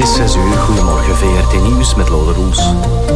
is 6 uur. Goedemorgen, VRT Nieuws met Lode Roels.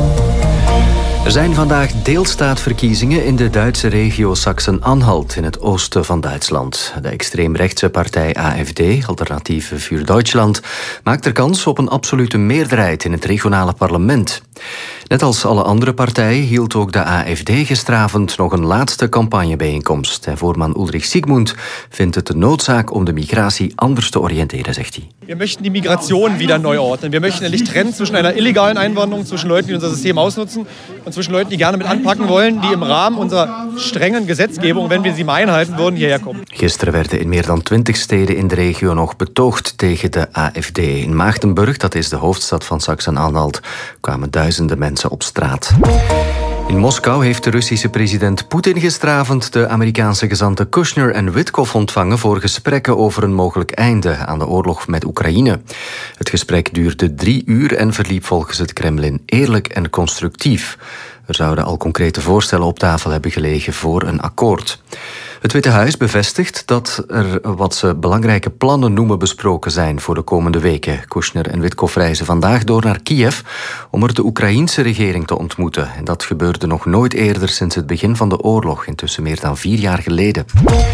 Er zijn vandaag deelstaatverkiezingen in de Duitse regio Sachsen-Anhalt in het oosten van Duitsland. De extreemrechtse partij AfD, Alternatieve für Deutschland, maakt er kans op een absolute meerderheid in het regionale parlement. Net als alle andere partijen hield ook de AfD gisteravond nog een laatste campagnebijeenkomst. En voorman Ulrich Siegmund vindt het de noodzaak om de migratie anders te oriënteren, zegt hij. Wir möchten die Migration wieder neu ordnen. Wir möchten endlich trennen zwischen einer illegalen Einwanderung, zwischen Leuten, die unser System ausnutzen, und zwischen Leuten, die gerne mit anpacken wollen, die im Rahmen unserer strengen Gesetzgebung, wenn wir sie mal einhalten würden, hierher kommen. Gisteren werden in meer dan 20 steden in de regio nog betoogd tegen de AfD. In Maagdenburg, dat is de hoofdstad van Sachsen-Anhalt, kwamen duizenden mensen op straat. In Moskou heeft de Russische president Poetin gisteravond de Amerikaanse gezanten Kushner en Witkoff ontvangen voor gesprekken over een mogelijk einde aan de oorlog met Oekraïne. Het gesprek duurde 3 uur en verliep volgens het Kremlin eerlijk en constructief. Er zouden al concrete voorstellen op tafel hebben gelegen voor een akkoord. Het Witte Huis bevestigt dat er wat ze belangrijke plannen noemen besproken zijn voor de komende weken. Kushner en Witkoff reizen vandaag door naar Kiev om er de Oekraïense regering te ontmoeten. En dat gebeurde nog nooit eerder sinds het begin van de oorlog, intussen meer dan 4 jaar geleden.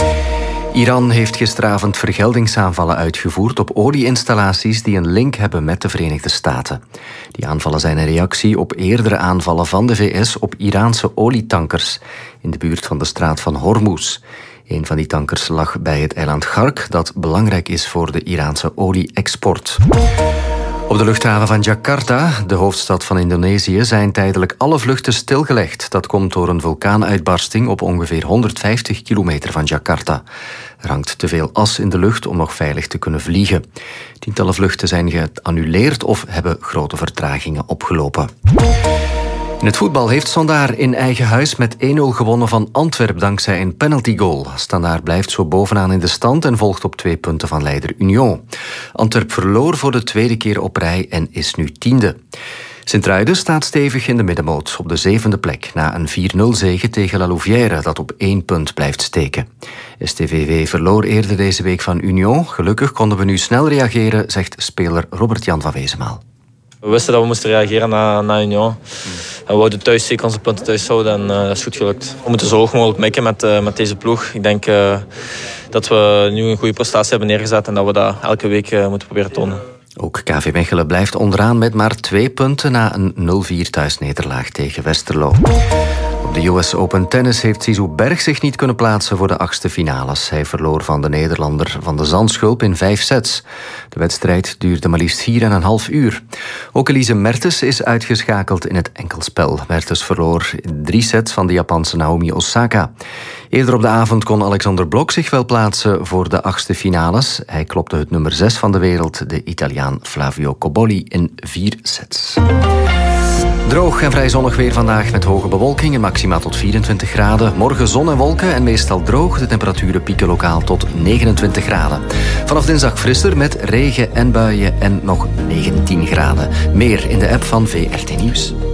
Iran heeft gisteravond vergeldingsaanvallen uitgevoerd op olieinstallaties die een link hebben met de Verenigde Staten. Die aanvallen zijn een reactie op eerdere aanvallen van de VS op Iraanse olietankers in de buurt van de straat van Hormuz. Een van die tankers lag bij het eiland Ghark, dat belangrijk is voor de Iraanse olie-export. Op de luchthaven van Jakarta, de hoofdstad van Indonesië, zijn tijdelijk alle vluchten stilgelegd. Dat komt door een vulkaanuitbarsting op ongeveer 150 kilometer van Jakarta. Er hangt te veel as in de lucht om nog veilig te kunnen vliegen. Tientallen vluchten zijn geannuleerd of hebben grote vertragingen opgelopen. In het voetbal heeft Standaard in eigen huis met 1-0 gewonnen van Antwerp dankzij een penaltygoal. Standaard blijft zo bovenaan in de stand en volgt op 2 punten van leider Union. Antwerp verloor voor de 2e keer op rij en is nu 10e. Sint-Truiden staat stevig in de middenmoot op de 7e plek na een 4-0 zege tegen La Louvière dat op 1 punt blijft steken. STVV verloor eerder deze week van Union. Gelukkig konden we nu snel reageren, zegt speler Robert-Jan van Wezenmaal. We wisten dat we moesten reageren na Union. En we wilden thuis zeker onze punten thuis houden en dat is goed gelukt. We moeten zo hoog mogelijk mikken met deze ploeg. Ik denk dat we nu een goede prestatie hebben neergezet en dat we dat elke week moeten proberen tonen. Ook KV Mechelen blijft onderaan met maar 2 punten na een 0-4 thuisnederlaag tegen Westerlo. Op de US Open Tennis heeft Zizou Berg zich niet kunnen plaatsen voor de 8e finales. Hij verloor van de Nederlander Van de Zandschulp in 5 sets. De wedstrijd duurde maar liefst 4,5 uur. Ook Elise Mertens is uitgeschakeld in het enkelspel. Mertens verloor in 3 sets van de Japanse Naomi Osaka. Eerder op de avond kon Alexander Blok zich wel plaatsen voor de 8e finales. Hij klopte het nummer 6 van de wereld, de Italiaan Flavio Cobolli, in 4 sets. Droog en vrij zonnig weer vandaag met hoge bewolking en maxima tot 24 graden. Morgen zon en wolken en meestal droog. De temperaturen pieken lokaal tot 29 graden. Vanaf dinsdag frisser met regen en buien en nog 19 graden. Meer in de app van VRT Nieuws.